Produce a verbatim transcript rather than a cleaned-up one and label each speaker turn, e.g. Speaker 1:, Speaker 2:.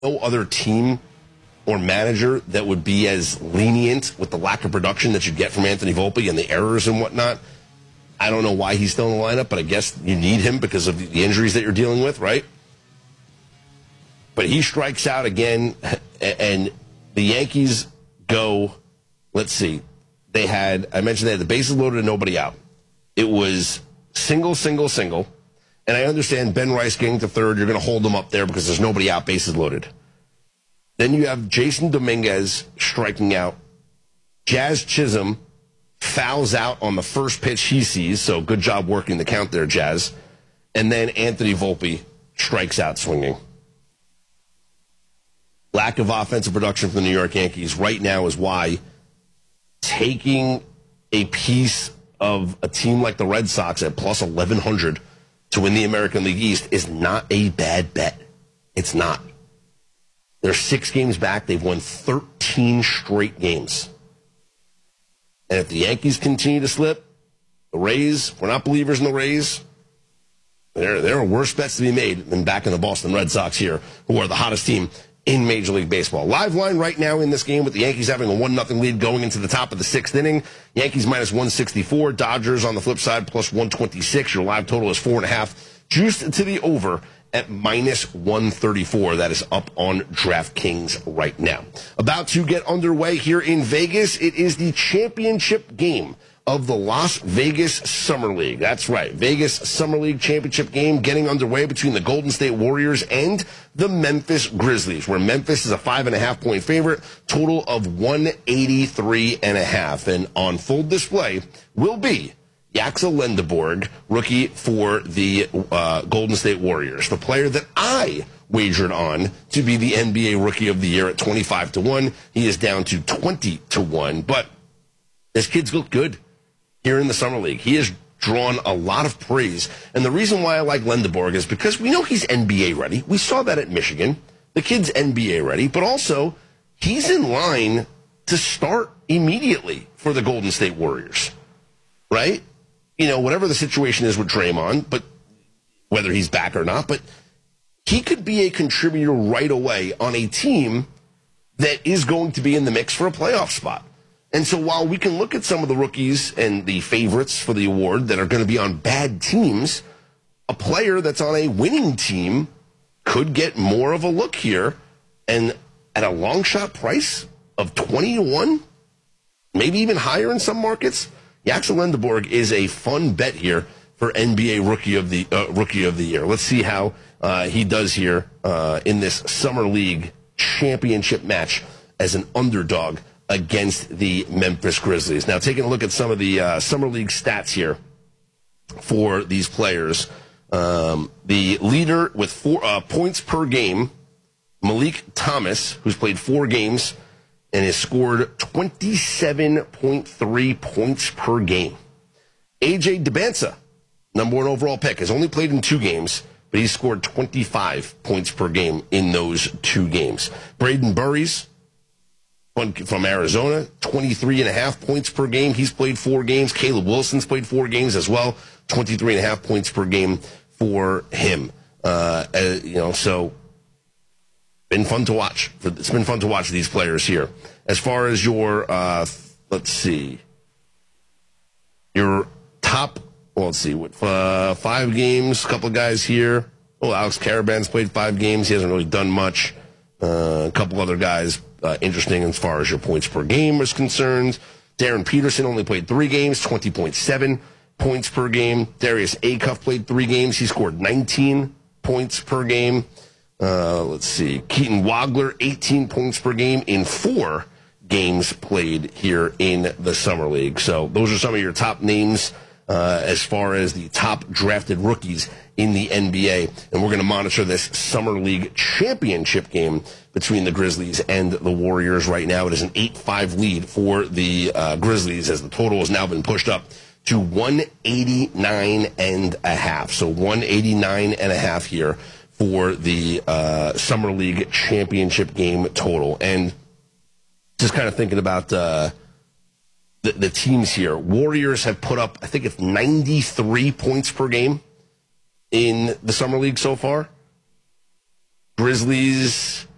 Speaker 1: no other team or manager that would be as lenient with the lack of production that you get from Anthony Volpe and the errors and whatnot. I don't know why he's still in the lineup, but I guess you need him because of the injuries that you're dealing with, right? But he strikes out again, and the Yankees go, let's see, they had, I mentioned they had the bases loaded and nobody out. It was single, single, single, and I understand Ben Rice getting to third, you're going to hold him up there because there's nobody out, bases loaded. Then you have Jason Dominguez striking out. Jazz Chisholm fouls out on the first pitch he sees, so good job working the count there, Jazz. And then Anthony Volpe strikes out swinging. Lack of offensive production from the New York Yankees right now is why taking a piece of a team like the Red Sox at plus eleven hundred to win the American League East is not a bad bet. It's not. They're six games back. They've won thirteen straight games. And if the Yankees continue to slip, the Rays, we're not believers in the Rays, there, there are worse bets to be made than back in the Boston Red Sox here, who are the hottest team in Major League Baseball. Live line right now in this game with the Yankees having a one nothing lead going into the top of the sixth inning. Yankees minus one sixty-four. Dodgers on the flip side plus one twenty-six. Your live total is four and a half. Juiced to the over at minus one thirty-four. That is up on DraftKings right now. About to get underway here in Vegas. It is the championship game of the Las Vegas Summer League. That's right. Vegas Summer League championship game getting underway between the Golden State Warriors and the Memphis Grizzlies, where Memphis is a five and a half point favorite, total of one eighty-three and a half. And on full display will be Yaxel Lendeborg, rookie for the uh, Golden State Warriors, the player that I wagered on to be the N B A Rookie of the Year at twenty-five to one. He is down to twenty to one, but this kid's looked good here in the Summer League. He has drawn a lot of praise, and the reason why I like Lendeborg is because we know he's N B A ready. We saw that at Michigan. The kid's N B A ready, but also he's in line to start immediately for the Golden State Warriors, right? You know, whatever the situation is with Draymond, but whether he's back or not, but he could be a contributor right away on a team that is going to be in the mix for a playoff spot. And so while we can look at some of the rookies and the favorites for the award that are going to be on bad teams, a player that's on a winning team could get more of a look here. And at a long shot price of twenty to one, maybe even higher in some markets, Yaxel Lendeborg is a fun bet here for N B A Rookie of the uh, Rookie of the Year. Let's see how uh, he does here uh, in this Summer League championship match as an underdog against the Memphis Grizzlies. Now, taking a look at some of the uh, Summer League stats here for these players. Um, the leader with four uh, points per game, Malik Thomas, who's played four games and has scored twenty-seven point three points per game. A J Debinsa, number one overall pick, has only played in two games, but he's scored twenty-five points per game in those two games. Braden Burries, from Arizona, twenty-three and a half points per game. He's played four games. Caleb Wilson's played four games as well, twenty-three and a half points per game for him. Uh, uh, you know, so been fun to watch. It's been fun to watch these players here. As far as your, uh, let's see, your top, well, let's see, what, uh, five games, a couple of guys here. Oh, Alex Caravan's played five games. He hasn't really done much. Uh, a couple other guys uh, interesting as far as your points per game is concerned. Darren Peterson only played three games, twenty point seven points per game. Darius Acuff played three games. He scored nineteen points per game. Uh, let's see. Keaton Wagler, eighteen points per game in four games played here in the Summer League. So those are some of your top names uh, as far as the top drafted rookies in the N B A. And we're going to monitor this Summer League championship game between the Grizzlies and the Warriors right now. It is an eight five lead for the uh, Grizzlies as the total has now been pushed up to one eighty-nine and a half. So one eighty-nine and a half here for the uh, Summer League championship game total. And just kind of thinking about uh, the, the teams here. Warriors have put up, I think it's ninety-three points per game in the Summer League so far. Grizzlies